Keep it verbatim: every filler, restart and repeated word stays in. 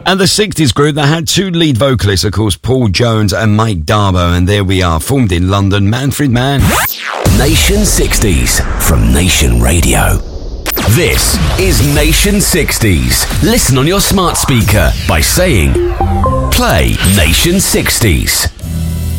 And the sixties group that had two lead vocalists, of course, Paul Jones and Mike Darbo. And there we are, formed in London, Manfred Mann. Nation sixties from Nation Radio. This is Nation sixties. Listen on your smart speaker by saying, play Nation sixties.